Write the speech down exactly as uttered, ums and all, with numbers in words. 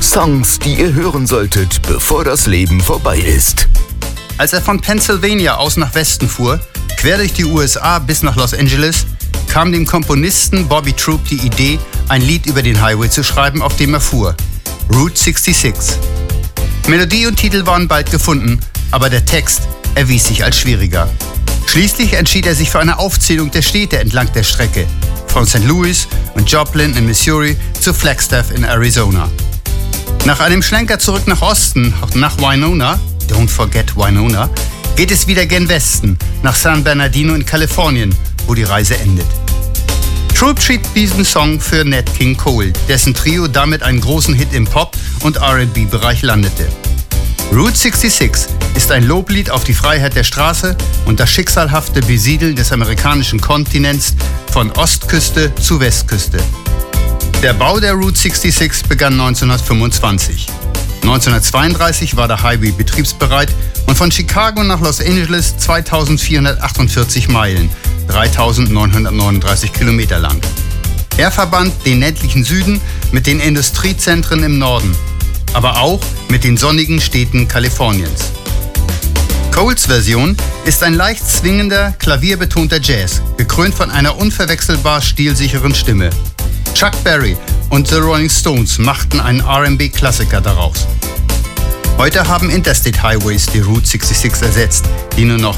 Songs, die ihr hören solltet, bevor das Leben vorbei ist. Als er von Pennsylvania aus nach Westen fuhr, quer durch die U S A bis nach Los Angeles, kam dem Komponisten Bobby Troup die Idee, ein Lied über den Highway zu schreiben, auf dem er fuhr. Route sechsundsechzig. Melodie und Titel waren bald gefunden, aber der Text erwies sich als schwieriger. Schließlich entschied er sich für eine Aufzählung der Städte entlang der Strecke, von Sankt Louis und Joplin in Missouri zu Flagstaff in Arizona. Nach einem Schlenker zurück nach Osten, nach Winona, don't forget Winona, geht es wieder gen Westen, nach San Bernardino in Kalifornien, wo die Reise endet. Troup schrieb diesen Song für Nat King Cole, dessen Trio damit einen großen Hit im Pop- und R and B-Bereich landete. Route sechsundsechzig ist ein Loblied auf die Freiheit der Straße und das schicksalhafte Besiedeln des amerikanischen Kontinents von Ostküste zu Westküste. Der Bau der Route sechsundsechzig begann neunzehnhundertfünfundzwanzig. neunzehnhundertzweiunddreißig war der Highway betriebsbereit und von Chicago nach Los Angeles zweitausendvierhundertachtundvierzig Meilen, dreitausendneunhundertneununddreißig Kilometer lang. Er verband den ländlichen Süden mit den Industriezentren im Norden, aber auch mit den sonnigen Städten Kaliforniens. Coles Version ist ein leicht zwingender, klavierbetonter Jazz, gekrönt von einer unverwechselbar stilsicheren Stimme. Chuck Berry und The Rolling Stones machten einen R and B-Klassiker daraus. Heute haben Interstate Highways die Route sechsundsechzig ersetzt, die nur noch